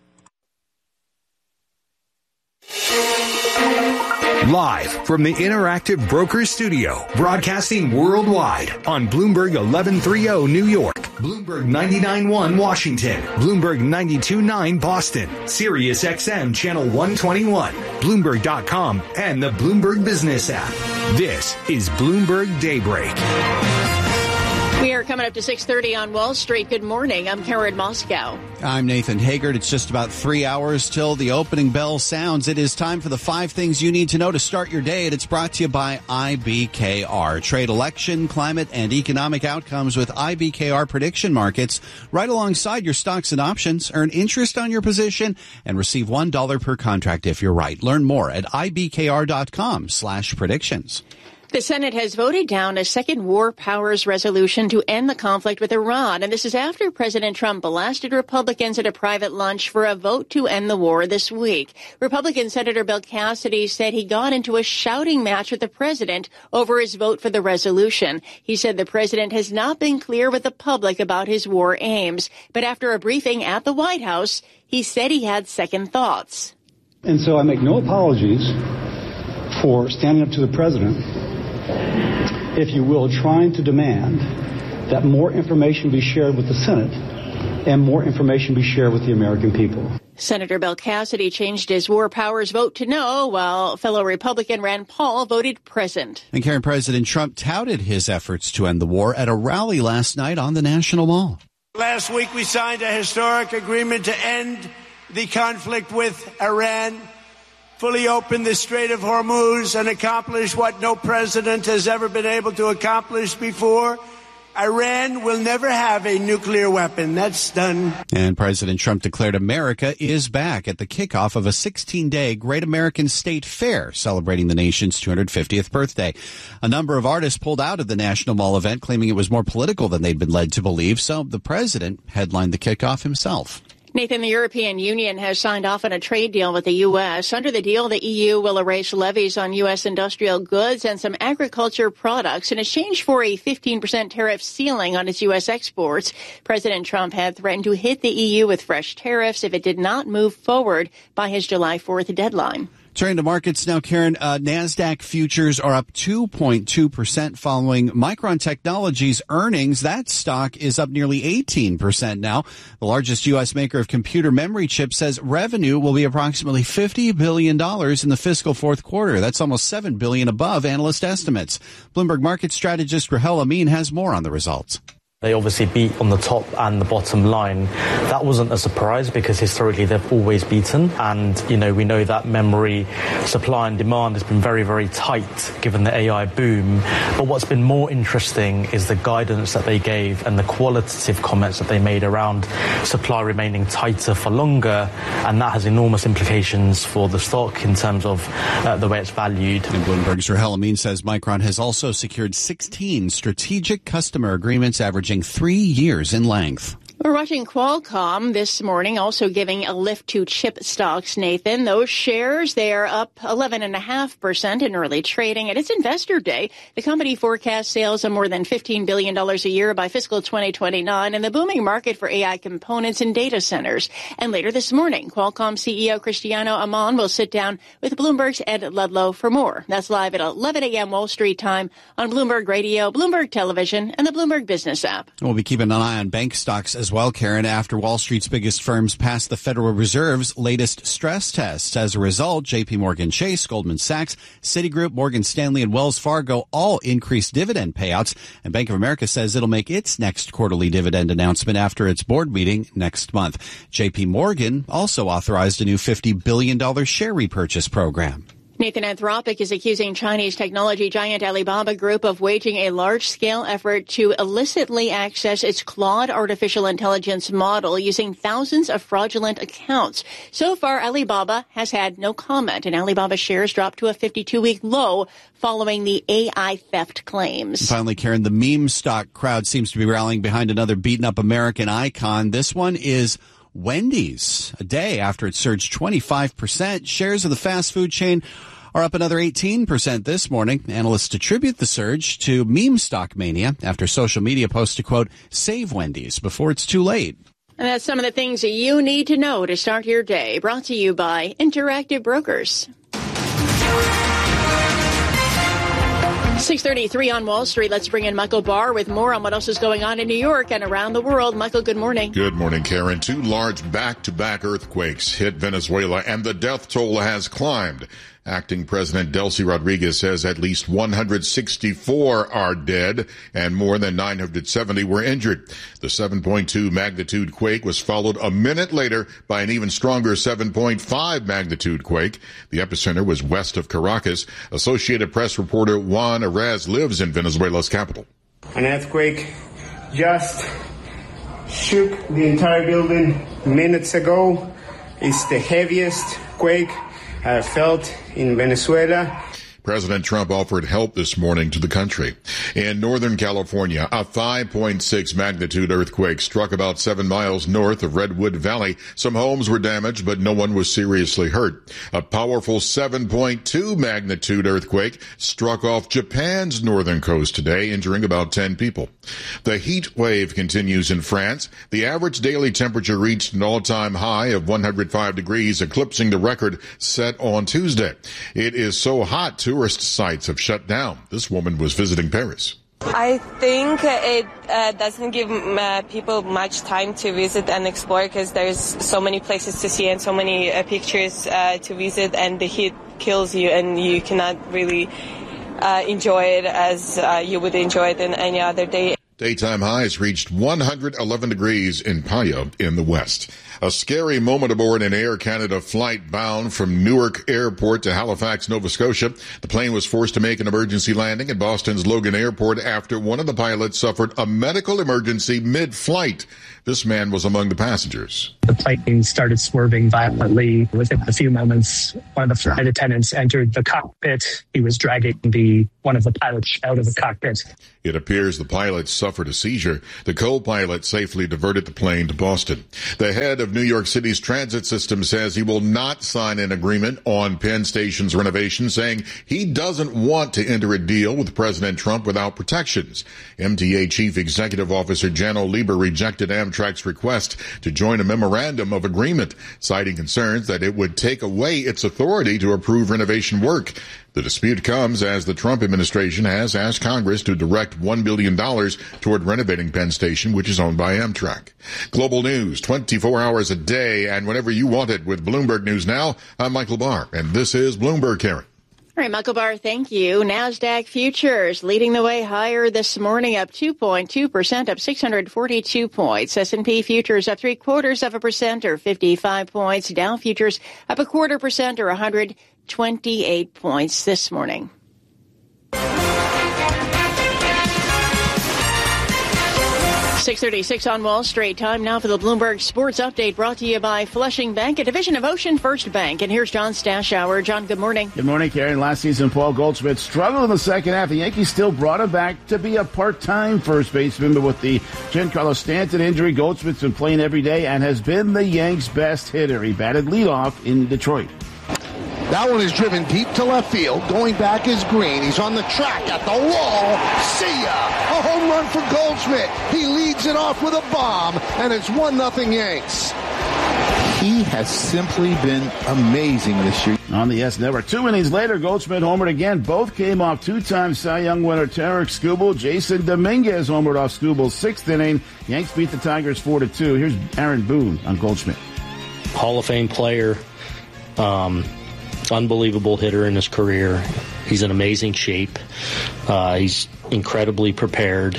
D: Live from the Interactive Brokers Studio, broadcasting worldwide on Bloomberg 1130 New York, Bloomberg 99.1 Washington, Bloomberg 92.9 Boston, Sirius XM Channel 121, Bloomberg.com, and the Bloomberg Business app. This is Bloomberg Daybreak.
E: We are coming up to 6:30 on Wall Street. Good morning. I'm Karen Moscow.
A: I'm Nathan Haggard. It's just about 3 hours till the opening bell sounds. It is time for the 5 things you need to know to start your day, and it's brought to you by IBKR. Trade, election, climate, and economic outcomes with IBKR prediction markets. Right alongside your stocks and options. Earn interest on your position and receive $1 per contract if you're right. Learn more at ibkr.com/predictions.
E: The Senate has voted down a second war powers resolution to end the conflict with Iran. And this is after President Trump blasted Republicans at a private lunch for a vote to end the war this week. Republican Senator Bill Cassidy said he got into a shouting match with the president over his vote for the resolution. He said the president has not been clear with the public about his war aims. But after a briefing at the White House, he said he had second thoughts.
K: And so I make no apologies for standing up to the president, if you will, trying to demand that more information be shared with the Senate and more information be shared with the American people.
E: Senator Bill Cassidy changed his War Powers vote to no, while fellow Republican Rand Paul voted present.
A: And Karen, President Trump touted his efforts to end the war at a rally last night on the National Mall.
I: Last week we signed a historic agreement to end the conflict with Iran, fully open the Strait of Hormuz, and accomplish what no president has ever been able to accomplish before. Iran will never have a nuclear weapon. That's done.
A: And President Trump declared America is back at the kickoff of a 16-day Great American State Fair celebrating the nation's 250th birthday. A number of artists pulled out of the National Mall event, claiming it was more political than they'd been led to believe, so the president headlined the kickoff himself.
E: Nathan, the European Union has signed off on a trade deal with the U.S. Under the deal, the EU will erase levies on U.S. industrial goods and some agriculture products in exchange for a 15% tariff ceiling on its U.S. exports. President Trump had threatened to hit the EU with fresh tariffs if it did not move forward by his July 4th deadline.
A: Turning to markets now, Karen, NASDAQ futures are up 2.2% following Micron Technology's earnings. That stock is up nearly 18% now. The largest U.S. maker of computer memory chips says revenue will be approximately $50 billion in the fiscal fourth quarter. That's almost $7 billion above analyst estimates. Bloomberg market strategist Rahel Amin has more on the results.
C: They obviously beat on the top and the bottom line. That wasn't a surprise because historically they've always beaten. And, we know that memory supply and demand has been very, very tight given the AI boom. But what's been more interesting is the guidance that they gave and the qualitative comments that they made around supply remaining tighter for longer. And that has enormous implications for the stock in terms of the way it's valued.
A: And Bloomberg's Rahel Amin says Micron has also secured 16 strategic customer agreements averaging 3 years in length.
E: We're watching Qualcomm this morning, also giving a lift to chip stocks, Nathan. Those shares, they are up 11.5% in early trading. At its investor day, the company forecasts sales of more than $15 billion a year by fiscal 2029 and the booming market for AI components in data centers. And later this morning, Qualcomm CEO Cristiano Amon will sit down with Bloomberg's Ed Ludlow for more. That's live at 11 a.m. Wall Street time on Bloomberg Radio, Bloomberg Television, and the Bloomberg Business app.
A: We'll be keeping an eye on bank stocks as well, Karen, after Wall Street's biggest firms passed the Federal Reserve's latest stress tests. As a result, JP Morgan Chase, Goldman Sachs, Citigroup, Morgan Stanley, and Wells Fargo all increased dividend payouts. And Bank of America says it'll make its next quarterly dividend announcement after its board meeting next month. JP Morgan also authorized a new $50 billion share repurchase program.
E: Nathan, Anthropic is accusing Chinese technology giant Alibaba Group of waging a large-scale effort to illicitly access its Claude artificial intelligence model using thousands of fraudulent accounts. So far, Alibaba has had no comment, and Alibaba shares dropped to a 52-week low following the AI theft claims.
A: Finally, Karen, the meme stock crowd seems to be rallying behind another beaten-up American icon. This one is Wendy's. A day after it surged 25%, shares of the fast food chain are up another 18% this morning. Analysts attribute the surge to meme stock mania after social media posts to, quote, save Wendy's before it's too late.
E: And that's some of the things that you need to know to start your day. Brought to you by Interactive Brokers. 6:33 on Wall Street. Let's bring in Michael Barr with more on what else is going on in New York and around the world. Michael, good morning.
F: Good morning, Karen. 2 large back-to-back earthquakes hit Venezuela, and the death toll has climbed. Acting President Delcy Rodriguez says at least 164 are dead and more than 970 were injured. The 7.2 magnitude quake was followed a minute later by an even stronger 7.5 magnitude quake. The epicenter was west of Caracas. Associated Press reporter Juan Arez lives in Venezuela's capital.
P: An earthquake just shook the entire building minutes ago. It's the heaviest quake I have felt in Venezuela.
F: President Trump offered help this morning to the country. In Northern California, a 5.6 magnitude earthquake struck about 7 miles north of Redwood Valley. Some homes were damaged, but no one was seriously hurt. A powerful 7.2 magnitude earthquake struck off Japan's northern coast today, injuring about 10 people. The heat wave continues in France. The average daily temperature reached an all-time high of 105 degrees, eclipsing the record set on Tuesday. It is so hot, tourist sites have shut down. This woman was visiting Paris.
Q: I think it doesn't give people much time to visit and explore because there's so many places to see and so many pictures to visit, and the heat kills you and you cannot really enjoy it as you would enjoy it in any other day.
F: Daytime highs reached 111 degrees in Payo in the west. A scary moment aboard an Air Canada flight bound from Newark Airport to Halifax, Nova Scotia. The plane was forced to make an emergency landing at Boston's Logan Airport after one of the pilots suffered a medical emergency mid-flight. This man was among the passengers.
J: The plane started swerving violently. Within a few moments, one of the flight attendants entered the cockpit. He was dragging one of the pilots out of the cockpit.
F: It appears the pilot suffered a seizure. The co-pilot safely diverted the plane to Boston. The head of New York City's transit system says he will not sign an agreement on Penn Station's renovation, saying he doesn't want to enter a deal with President Trump without protections. MTA Chief Executive Officer Janno Lieber rejected Amtrak's request to join a memorandum of agreement, citing concerns that it would take away its authority to approve renovation work. The dispute comes as the Trump administration has asked Congress to direct $1 billion toward renovating Penn Station, which is owned by Amtrak. Global news, 24 hours a day and whenever you want it with Bloomberg News Now. I'm Michael Barr, and this is Bloomberg, Karen.
E: All right, Michael Barr, thank you. NASDAQ futures leading the way higher this morning, up 2.2%, up 642 points. S&P futures up 0.75% or 55 points. Dow futures up 0.25% or 128 points this morning. 6:36 on Wall Street. Time now for the Bloomberg Sports Update, brought to you by Flushing Bank, a division of Ocean First Bank. And here's John Stashower. John, good morning.
G: Good morning, Karen. Last season, Paul Goldschmidt struggled in the second half. The Yankees still brought him back to be a part-time first baseman, but with the Giancarlo Stanton injury, Goldschmidt's been playing every day and has been the Yanks' best hitter. He batted leadoff in Detroit.
V: That one is driven deep to left field. Going back is Green. He's on the track at the wall. See ya! A home run for Goldschmidt. He leads it off with a bomb, and it's 1-0 Yanks. He has simply been amazing this year.
G: On the S Network, 2 innings later, Goldschmidt homered again. Both came off two-time Cy Young winner Tarek Skubal. Jason Dominguez homered off Skubal's 6th inning. Yanks beat the Tigers 4-2. Here's Aaron Boone on Goldschmidt.
W: Hall of Fame player. Unbelievable hitter in his career. He's in amazing shape. He's incredibly prepared.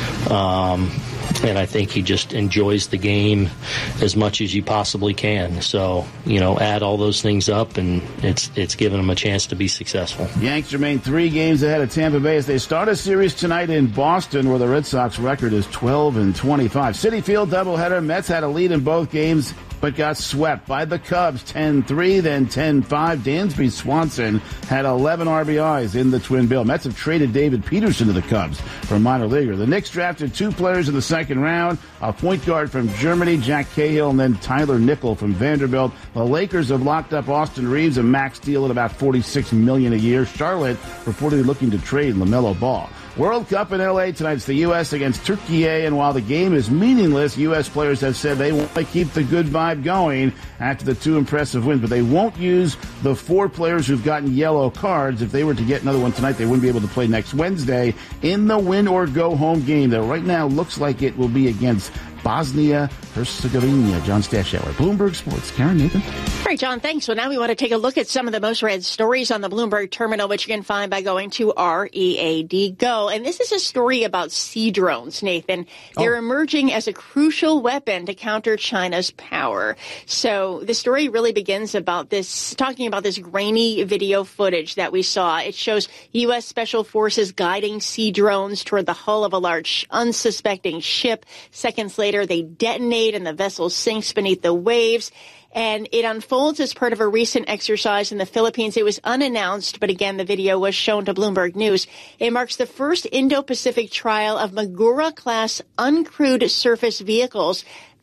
W: And I think he just enjoys the game as much as you possibly can. So, add all those things up, and it's given him a chance to be successful.
G: Yanks remain 3 games ahead of Tampa Bay as they start a series tonight in Boston, where the Red Sox record is 12-25. Citi Field doubleheader. Mets had a lead in both games, but got swept by the Cubs 10-3, then 10-5. Dansby Swanson had 11 RBIs in the twin bill. Mets have traded David Peterson to the Cubs for a minor leaguer. The Knicks drafted 2 players in the second round, a point guard from Germany, Jack Cahill, and then Tyler Nickel from Vanderbilt. The Lakers have locked up Austin Reeves, a max deal at about $46 million a year. Charlotte reportedly looking to trade LaMelo Ball. World Cup in L.A. tonight. It's the U.S. against Turkey, and while the game is meaningless, U.S. players have said they want to keep the good vibe going after the 2 impressive wins, but they won't use the 4 players who've gotten yellow cards. If they were to get another one tonight, they wouldn't be able to play next Wednesday in the win-or-go-home game that right now looks like it will be against Bosnia-Herzegovina. John Stashower, Bloomberg Sports. Karen, Nathan.
E: All right, John, thanks. Well, now we want to take a look at some of the most read stories on the Bloomberg terminal, which you can find by going to READ Go. And this is a story about sea drones, Nathan. They're emerging as a crucial weapon to counter China's power. So the story really begins talking about this grainy video footage that we saw. It shows U.S. Special Forces guiding sea drones toward the hull of a large unsuspecting ship. Seconds later, they detonate and the vessel sinks beneath the waves. And it unfolds as part of a recent exercise in the Philippines. It was unannounced, but again, the video was shown to Bloomberg News. It marks the first Indo-Pacific trial of Magura-class uncrewed surface vehicles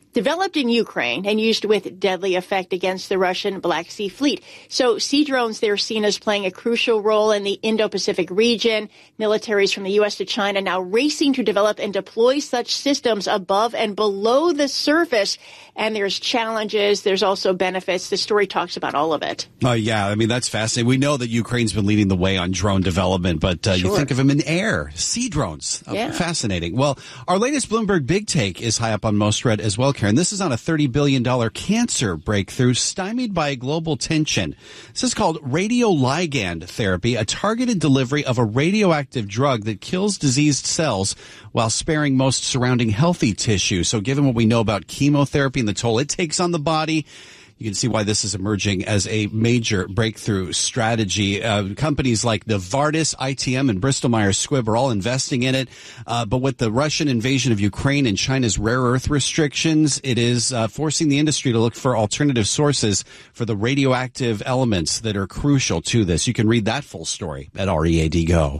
E: developed in Ukraine and used with deadly effect against the Russian Black Sea Fleet. So sea drones, they're seen as playing a crucial role in the Indo-Pacific region. Militaries from the U.S. to China now racing to develop and deploy such systems above and below the surface. And there's challenges. There's also benefits. The story talks about all of it.
A: Oh, yeah. I mean, that's fascinating. We know that Ukraine's been leading the way on drone development, but you think of them in air, sea drones.
E: Yeah.
A: Fascinating. Well, our latest Bloomberg Big Take is high up on most read as well, Karen. This is on a $30 billion cancer breakthrough stymied by global tension. This is called radioligand therapy, a targeted delivery of a radioactive drug that kills diseased cells while sparing most surrounding healthy tissue. So given what we know about chemotherapy and the toll it takes on the body, you can see why this is emerging as a major breakthrough strategy. Companies like Novartis, ITM, and Bristol-Myers Squibb are all investing in it. But with the Russian invasion of Ukraine and China's rare earth restrictions, it is forcing the industry to look for alternative sources for the radioactive elements that are crucial to this. You can read that full story at READ Go.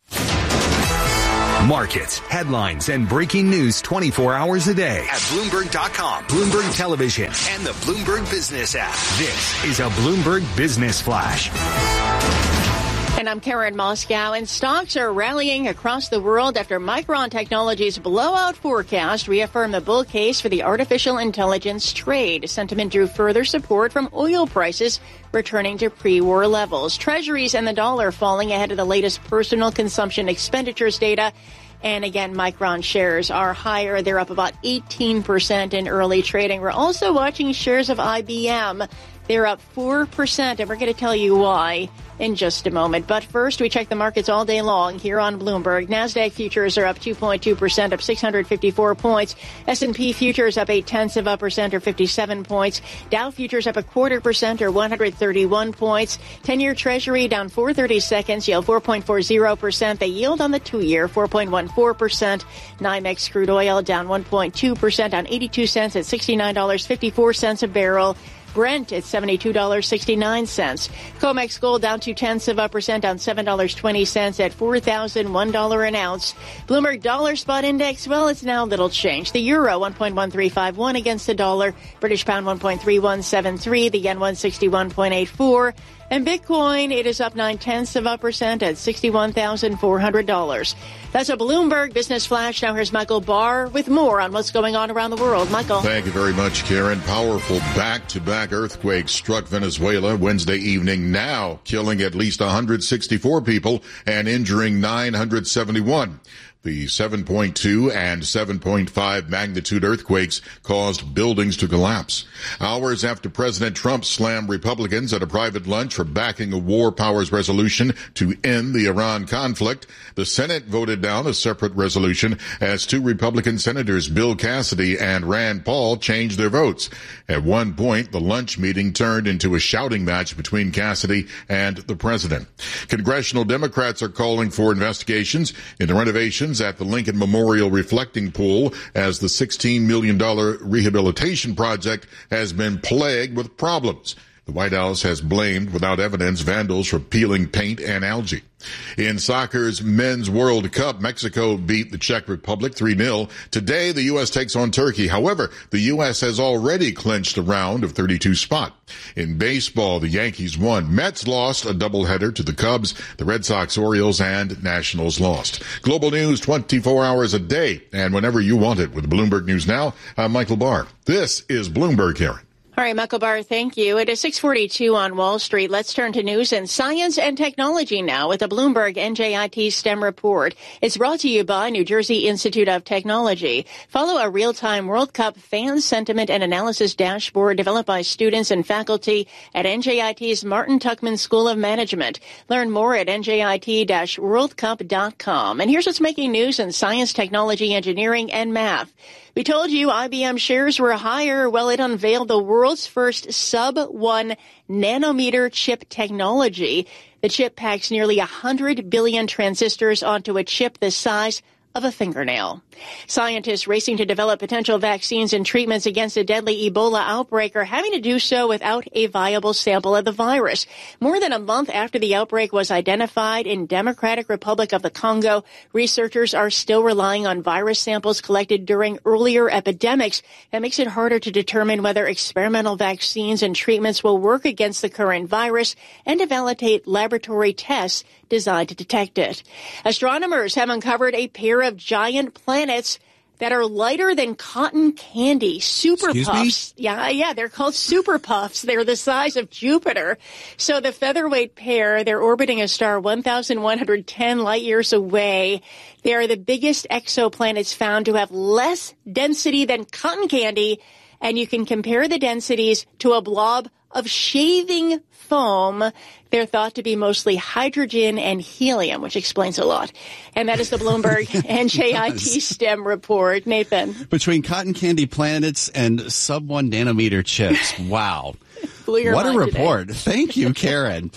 D: Markets, headlines, and breaking news 24 hours a day at Bloomberg.com, Bloomberg Television, and the Bloomberg Business app. This is a Bloomberg Business Flash.
E: And I'm Karen Moscow, and stocks are rallying across the world after Micron Technology's blowout forecast reaffirmed the bull case for the artificial intelligence trade. Sentiment drew further support from oil prices returning to pre-war levels. Treasuries and the dollar falling ahead of the latest personal consumption expenditures data. And again, Micron shares are higher. They're up about 18% in early trading. We're also watching shares of IBM. They're up 4%, and we're going to tell you why in just a moment. But first, we check the markets all day long here on Bloomberg. NASDAQ futures are up 2.2%, up 654 points. S&P futures up 0.8% or 57 points. Dow futures up 0.25% or 131 points. 10-year Treasury down 4/32, yield 4.40%. The yield on the 2-year 4.14%. NYMEX crude oil down 1.2%, down 82 cents at $69.54 a barrel. Brent at $72.69. COMEX gold down 0.2%, down $7.20 at $4,001 an ounce. Bloomberg dollar spot index, well, it's now little change. The euro 1.1351 against the dollar. British pound 1.3173. The yen 161.84. And Bitcoin, it is up 0.9% at $61,400. That's a Bloomberg Business Flash. Now here's Michael Barr with more on what's going on around the world. Michael.
F: Thank you very much, Karen. Powerful back-to-back earthquakes struck Venezuela Wednesday evening, now killing at least 164 people and injuring 971. The 7.2 and 7.5 magnitude earthquakes caused buildings to collapse. Hours after President Trump slammed Republicans at a private lunch for backing a war powers resolution to end the Iran conflict, the Senate voted down a separate resolution as two Republican senators, Bill Cassidy and Rand Paul, changed their votes. At one point, the lunch meeting turned into a shouting match between Cassidy and the president. Congressional Democrats are calling for investigations into renovations at the Lincoln Memorial Reflecting Pool as the $16 million rehabilitation project has been plagued with problems. The White House has blamed, without evidence, vandals for peeling paint and algae. In soccer's Men's World Cup, Mexico beat the Czech Republic 3-0. Today, the U.S. takes on Turkey. However, the U.S. has already clinched a round of 32 spot. In baseball, the Yankees won. Mets lost a doubleheader to the Cubs. The Red Sox, Orioles, and Nationals lost. Global news 24 hours a day and whenever you want it with Bloomberg News Now. I'm Michael Barr. This is Bloomberg, Karen.
E: All right, Michael Barr, thank you. It is 6:42 on Wall Street. Let's turn to news and science and technology now with the Bloomberg NJIT STEM report. It's brought to you by New Jersey Institute of Technology. Follow a real-time World Cup fan sentiment and analysis dashboard developed by students and faculty at NJIT's Martin Tuckman School of Management. Learn more at njit-worldcup.com. And here's what's making news in science, technology, engineering, and math. We told you IBM shares were higher. Well, it unveiled the world's first sub-1 nanometer chip technology. The chip packs nearly 100 billion transistors onto a chip the size of a fingernail. Scientists racing to develop potential vaccines and treatments against a deadly Ebola outbreak are having to do so without a viable sample of the virus. More than a month after the outbreak was identified in Democratic Republic of the Congo, researchers are still relying on virus samples collected during earlier epidemics. That makes it harder to determine whether experimental vaccines and treatments will work against the current virus and to validate laboratory tests designed to detect it. Astronomers have uncovered a pair of giant planets that are lighter than cotton candy. Super puffs. Yeah, they're called super puffs. They're the size of Jupiter. So the featherweight pair, they're orbiting a star 1,110 light years away. They are the biggest exoplanets found to have less density than cotton candy, and you can compare the densities to a blob of shaving foam. They're thought to be mostly hydrogen and helium, which explains a lot. And that is the Bloomberg NJIT STEM report. Nathan.
A: Between cotton candy planets and sub-1 nanometer chips. Wow.
E: What
A: a report.
E: Today.
A: Thank you, Karen.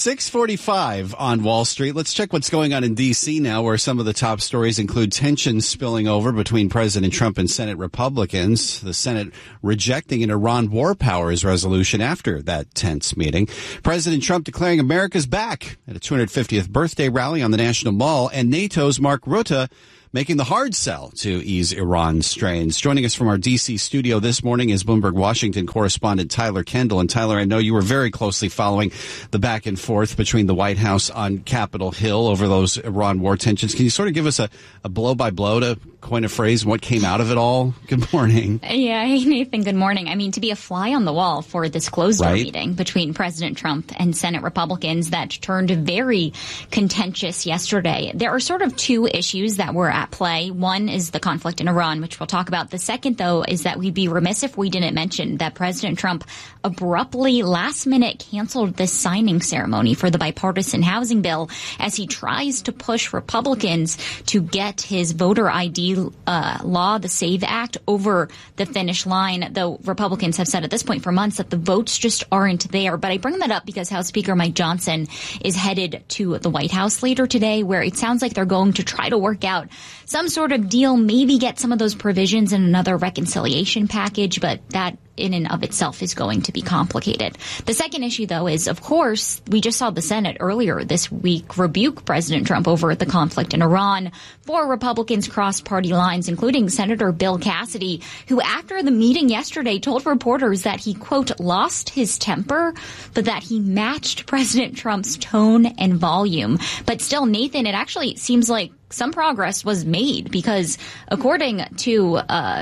A: 6:45 on Wall Street. Let's check what's going on in D.C. now, where some of the top stories include tensions spilling over between President Trump and Senate Republicans. The Senate rejecting an Iran war powers resolution after that tense meeting. President Trump declaring America's back at a 250th birthday rally on the National Mall, and NATO's Mark Rutte making the hard sell to ease Iran strains. Joining us from our D.C. studio this morning is Bloomberg Washington correspondent Tyler Kendall. And Tyler, I know you were very closely following the back and forth between the White House on Capitol Hill over those Iran war tensions. Can you sort of give us a blow-by-blow, to coin a phrase, what came out of it all? Good morning.
L: Yeah, hey, Nathan, good morning. I mean, to be a fly on the wall for this closed-door meeting between President Trump and Senate Republicans that turned very contentious yesterday, there are sort of two issues that were at play. One is the conflict in Iran, which we'll talk about. The second, though, is that we'd be remiss if we didn't mention that President Trump abruptly, last minute, canceled this signing ceremony for the bipartisan housing bill as he tries to push Republicans to get his voter ID law, the SAVE Act, over the finish line, though Republicans have said at this point for months that the votes just aren't there. But I bring that up because House Speaker Mike Johnson is headed to the White House later today, where it sounds like they're going to try to work out some sort of deal, maybe get some of those provisions in another reconciliation package, but that in and of itself is going to be complicated. The second issue, though, is, of course, we just saw the Senate earlier this week rebuke President Trump over the conflict in Iran. 4 Republicans crossed party lines, including Senator Bill Cassidy, who after the meeting yesterday told reporters that he, quote, lost his temper, but that he matched President Trump's tone and volume. But still, Nathan, it actually seems like some progress was made because according to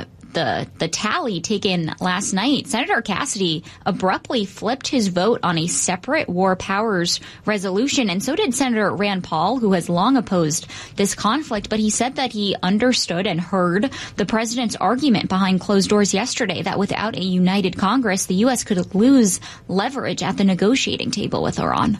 L: the tally taken last night, Senator Cassidy abruptly flipped his vote on a separate war powers resolution, and so did Senator Rand Paul, who has long opposed this conflict. But he said that he understood and heard the president's argument behind closed doors yesterday that without a united Congress, the U.S. could lose leverage at the negotiating table with Iran.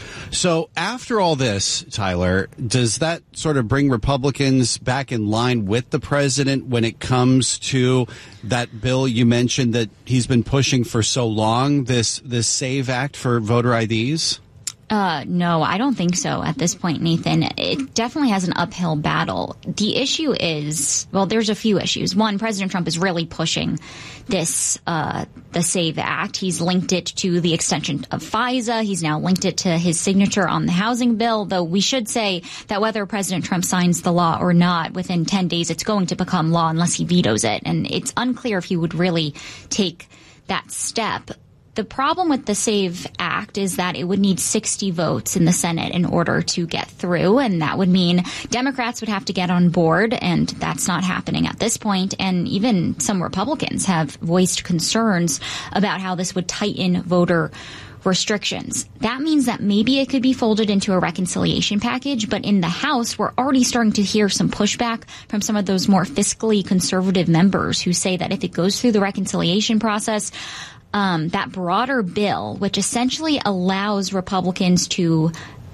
A: So after all this, Tyler, does that sort of bring Republicans back in line with the president when it comes to that bill you mentioned that he's been pushing for so long, this SAVE Act for voter IDs?
L: No, I don't think so at this point, Nathan. It definitely has an uphill battle. The issue is, well, there's a few issues. One, President Trump is really pushing this, the SAVE Act. He's linked it to the extension of FISA. He's now linked it to his signature on the housing bill, though we should say that whether President Trump signs the law or not, within 10 days, it's going to become law unless he vetoes it. And it's unclear if he would really take that step. The problem with the SAVE Act is that it would need 60 votes in the Senate in order to get through, and that would mean Democrats would have to get on board, and that's not happening at this point. And even some Republicans have voiced concerns about how this would tighten voter restrictions. That means that maybe it could be folded into a reconciliation package, but in the House, we're already starting to hear some pushback from some of those more fiscally conservative members who say that if it goes through the reconciliation process, that broader bill, which essentially allows Republicans to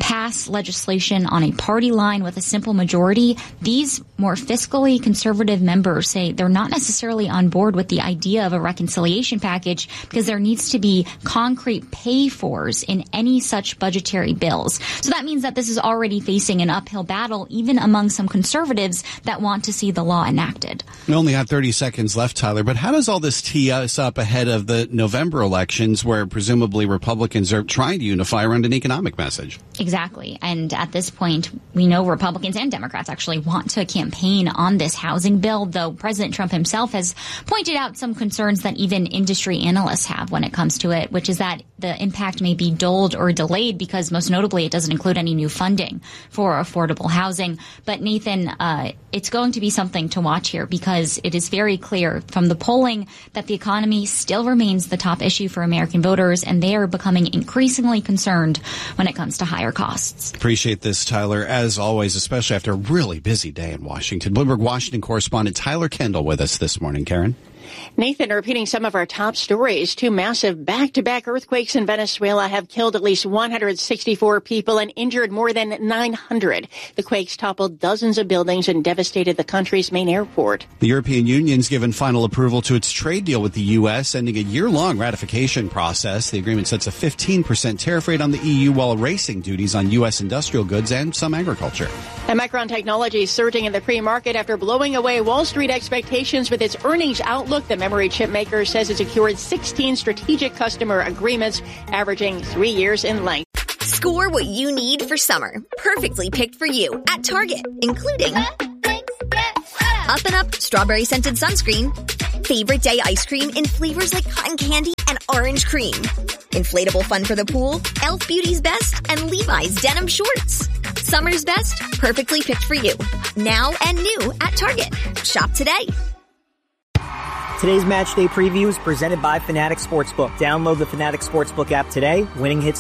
L: pass legislation on a party line with a simple majority, these more fiscally conservative members say they're not necessarily on board with the idea of a reconciliation package because there needs to be concrete pay-fors in any such budgetary bills. So that means that this is already facing an uphill battle, even among some conservatives that want to see the law enacted.
A: We only have 30 seconds left, Tyler, but how does all this tee us up ahead of the November elections where presumably Republicans are trying to unify around an economic message?
L: Exactly. And at this point, we know Republicans and Democrats actually want to campaign on this housing bill, though President Trump himself has pointed out some concerns that even industry analysts have when it comes to it, which is that the impact may be dulled or delayed because most notably it doesn't include any new funding for affordable housing. But Nathan, it's going to be something to watch here because it is very clear from the polling that the economy still remains the top issue for American voters, and they are becoming increasingly concerned when it comes to higher costs.
A: Appreciate this, Tyler, as always, especially after a really busy day in Washington. Bloomberg Washington correspondent Tyler Kendall with us this morning. Karen?
E: Nathan, repeating some of our top stories, 2 massive back-to-back earthquakes in Venezuela have killed at least 164 people and injured more than 900. The quakes toppled dozens of buildings and devastated the country's main airport.
A: The European Union's given final approval to its trade deal with the U.S., ending a year-long ratification process. The agreement sets a 15% tariff rate on the EU while erasing duties on U.S. industrial goods and some agriculture.
E: And Micron Technology is surging in the pre-market after blowing away Wall Street expectations with its earnings outlook. The memory chip maker says it secured 16 strategic customer agreements, averaging 3 years in length.
M: Score what you need for summer, perfectly picked for you at Target, including Up and Up strawberry scented sunscreen, favorite day ice cream in flavors like cotton candy and orange cream, inflatable fun for the pool, Elf Beauty's Best, and Levi's denim shorts. Summer's best, perfectly picked for you. Now and new at Target. Shop today.
N: Today's Match Day Preview is presented by Fanatics Sportsbook. Download the Fanatics Sportsbook app today. Winning hits